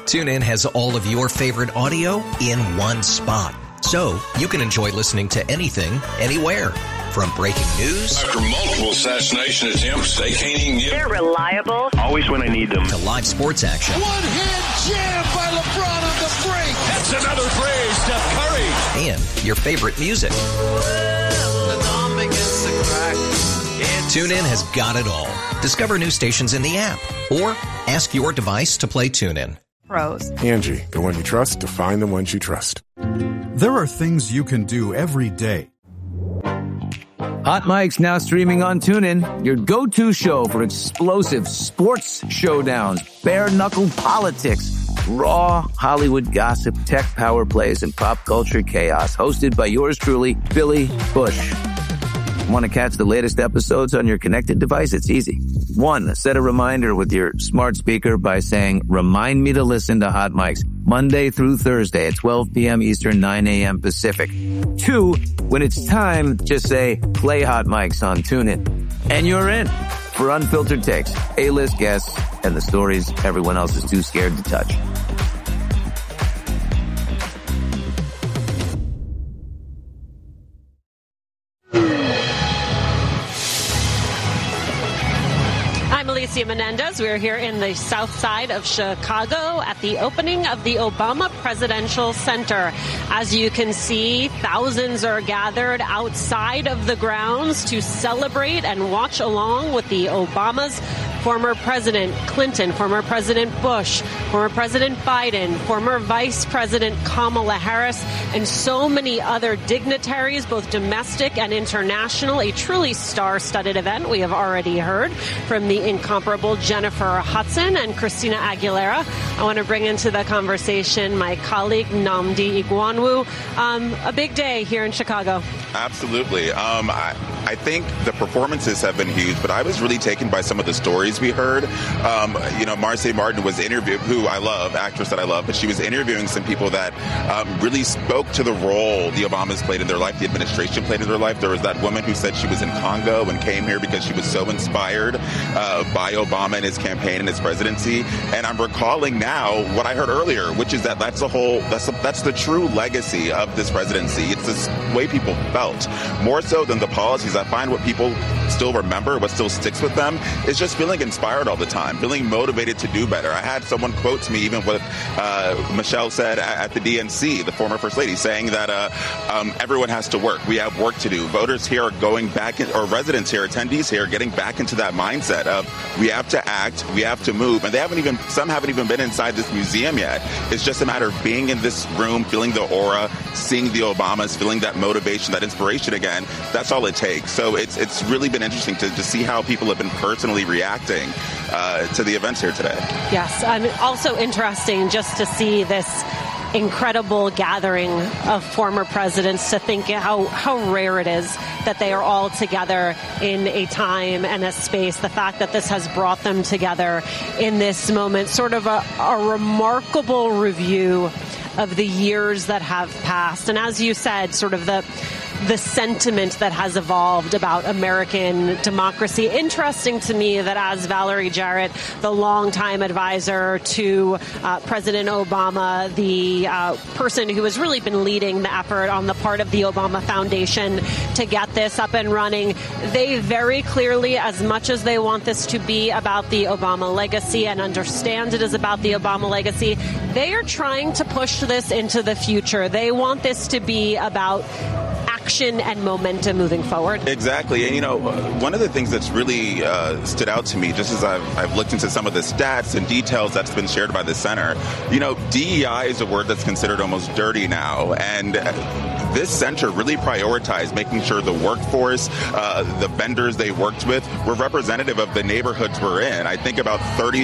TuneIn has all of your favorite audio in one spot. So you can enjoy listening to anything, anywhere. From breaking news. After multiple assassination attempts, they can't even get... They're reliable. Always when I need them. To live sports action. One-hand jam by LeBron on the break. That's another phrase, Steph Curry. And your favorite music. TuneIn has got it all. Discover new stations in the app. Or ask your device to play TuneIn. Pros. Angie, the one you trust to find the ones you trust. There are things you can do every day. Hot Mic's now streaming on TuneIn, your go-to show for explosive sports showdowns, bare-knuckle politics, raw Hollywood gossip, tech power plays, and pop culture chaos. Hosted by yours truly, Billy Bush. Want to catch the latest episodes on your connected device? It's easy. 1, set a reminder with your smart speaker by saying, remind me to listen to Hot Mics Monday through Thursday at 12 p.m. Eastern, 9 a.m. Pacific. 2, when it's time, just say, play Hot Mics on TuneIn. And you're in for unfiltered takes, A-list guests, and the stories everyone else is too scared to touch. Alicia Menendez. We're here in the south side of Chicago at the opening of the Obama Presidential Center. As you can see, thousands are gathered outside of the grounds to celebrate and watch along with the Obamas, former President Clinton, former President Bush, former President Biden, former Vice President Kamala Harris, and so many other dignitaries, both domestic and international. A truly star-studded event. We have already heard from the incomparable Jennifer Hudson and Christina Aguilera. I want to bring into the conversation my colleague Nnamdi Igboanwu. A big day here in Chicago. Absolutely. I think the performances have been huge, but I was really taken by some of the stories we heard. Marsai Martin was interviewed, who I love, actress that I love, but she was interviewing some people that really spoke to the role the Obamas played in their life, the administration played in their life. There was that woman who said she was in Congo and came here because she was so inspired by Obama and his campaign and his presidency. And I'm recalling now what I heard earlier, which is that that's the true legacy of this presidency. It's this way people felt, more so than the policies. I find what people still remember, what still sticks with them, is just feeling inspired all the time, feeling motivated to do better. I had someone quote to me even what Michelle said at the DNC, the former First Lady, saying that everyone has to work. We have work to do. Voters here are going back, or residents here, attendees here, getting back into that mindset of we have to act, we have to move. And some haven't even been inside this museum yet. It's just a matter of being in this room, feeling the aura, seeing the Obamas, feeling that motivation, that inspiration again. That's all it takes. So it's really been interesting to see how people have been personally reacting to the events here today. Yes, also interesting just to see this incredible gathering of former presidents, to think how rare it is that they are all together in a time and a space. The fact that this has brought them together in this moment, sort of a remarkable review of the years that have passed. And as you said, sort of the sentiment that has evolved about American democracy. Interesting to me that as Valerie Jarrett, the longtime advisor to President Obama, the person who has really been leading the effort on the part of the Obama Foundation to get this up and running, they very clearly, as much as they want this to be about the Obama legacy and understand it is about the Obama legacy, they are trying to push this into the future. They want this to be about action and momentum moving forward. Exactly. And, one of the things that's really stood out to me, just as I've looked into some of the stats and details that's been shared by the center, DEI is a word that's considered almost dirty now. And this center really prioritized making sure the workforce, the vendors they worked with, were representative of the neighborhoods we're in. I think about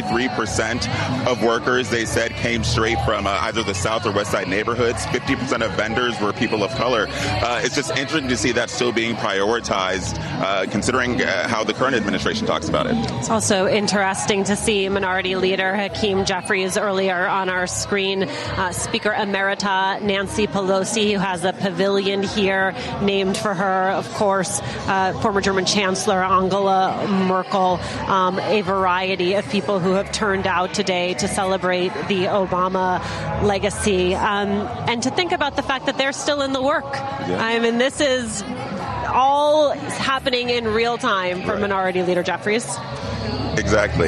33% of workers, they said, came straight from either the South or West Side neighborhoods. 50% of vendors were people of color. It's just interesting to see that still being prioritized, considering how the current administration talks about it. It's also interesting to see Minority Leader Hakeem Jeffries earlier on our screen, Speaker Emerita Nancy Pelosi, who has a pavilion pavilion here named for her. Of course, former German Chancellor Angela Merkel, a variety of people who have turned out today to celebrate the Obama legacy, and to think about the fact that they're still in the work. Yeah. I mean, this is all happening in real time for Minority Leader Jeffries. Exactly.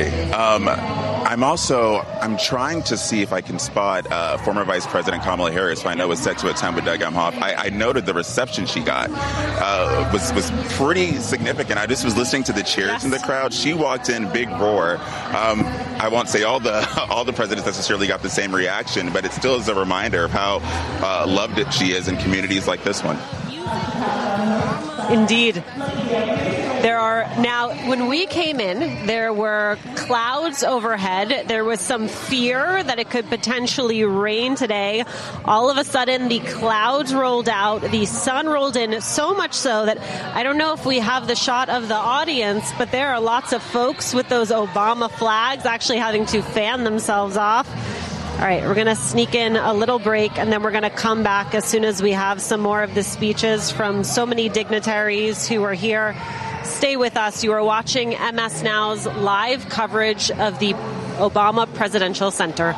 I'm trying to see if I can spot former Vice President Kamala Harris, who I know was set to attend with Doug Emhoff. I noted the reception she got was pretty significant. I just was listening to the cheers in the crowd. She walked in, big roar. I won't say all the presidents necessarily got the same reaction, but it still is a reminder of how loved she is in communities like this one. Indeed. There are now, when we came in, there were clouds overhead. There was some fear that it could potentially rain today. All of a sudden, the clouds rolled out. The sun rolled in, so much so that I don't know if we have the shot of the audience, but there are lots of folks with those Obama flags actually having to fan themselves off. All right, we're going to sneak in a little break, and then we're going to come back as soon as we have some more of the speeches from so many dignitaries who are here. Stay with us. You are watching MS Now's live coverage of the Obama Presidential Center.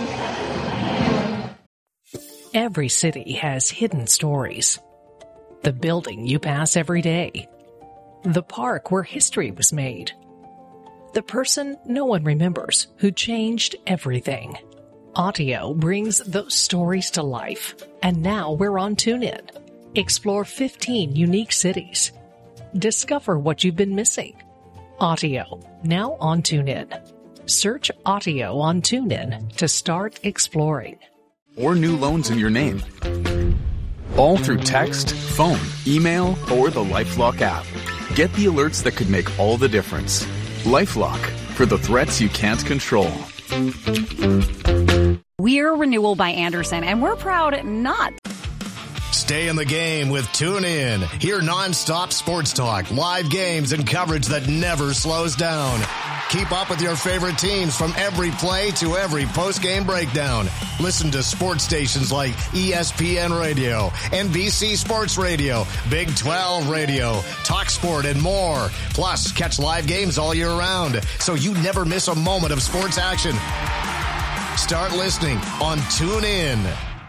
Every city has hidden stories. The building you pass every day. The park where history was made. The person no one remembers who changed everything. Audio brings those stories to life, and now we're on TuneIn. Explore 15 unique cities. Discover what you've been missing. Audio, now on TuneIn. Search Audio on TuneIn to start exploring. Or new loans in your name. All through text, phone, email, or the LifeLock app. Get the alerts that could make all the difference. LifeLock, for the threats you can't control. We're Renewal by Andersen, and we're proud not. Stay in the game with TuneIn. Hear nonstop sports talk, live games, and coverage that never slows down. Keep up with your favorite teams from every play to every post-game breakdown. Listen to sports stations like ESPN Radio, NBC Sports Radio, Big 12 Radio, TalkSport, and more. Plus, catch live games all year round, so you never miss a moment of sports action. Start listening on TuneIn.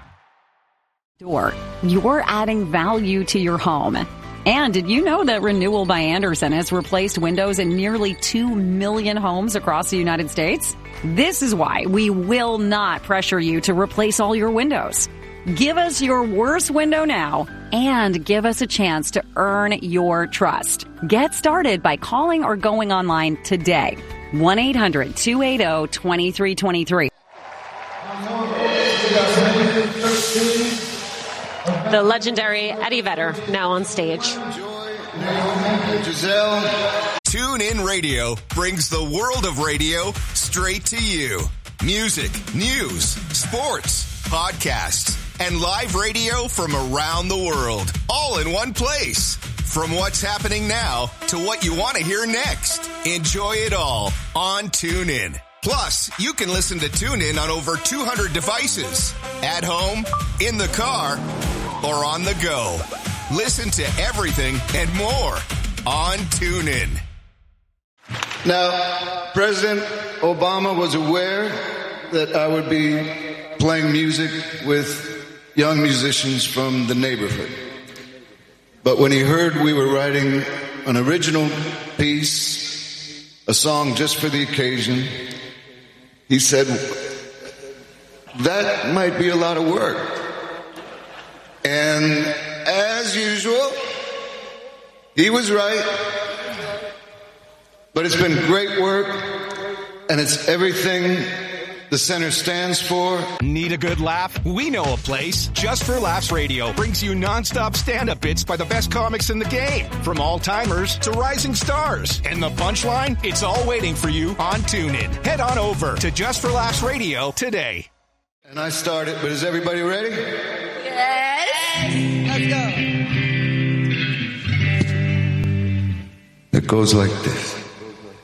You're adding value to your home. And did you know that Renewal by Andersen has replaced windows in nearly 2 million homes across the United States? This is why we will not pressure you to replace all your windows. Give us your worst window now and give us a chance to earn your trust. Get started by calling or going online today. 1-800-280-2323. The legendary Eddie Vedder now on stage. TuneIn Radio brings the world of radio straight to you. Music, news, sports, podcasts, and live radio from around the world, all in one place. From what's happening now to what you want to hear next. Enjoy it all on TuneIn. Plus, you can listen to TuneIn on over 200 devices. At home, in the car, or on the go. Listen to everything and more on TuneIn. Now, President Obama was aware that I would be playing music with young musicians from the neighborhood. But when he heard we were writing an original piece, a song just for the occasion, he said, that might be a lot of work. And as usual, he was right. But it's been great work, and it's everything the center stands for. Need a good laugh? We know a place. Just for Laughs Radio brings you nonstop stand-up bits by the best comics in the game. From all-timers to rising stars. And the punchline? It's all waiting for you on TuneIn. Head on over to Just for Laughs Radio today. And I started, but is everybody ready? Yes. Let's go. It goes like this.